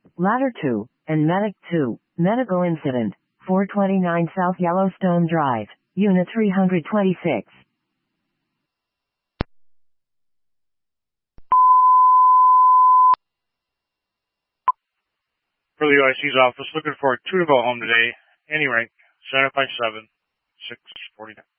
Ladder 2, and Medic 2. Medical incident, 429 South Yellowstone Drive, Unit 326. For the OIC's office, looking for a 2 to go home today. Any rank, 757, 649.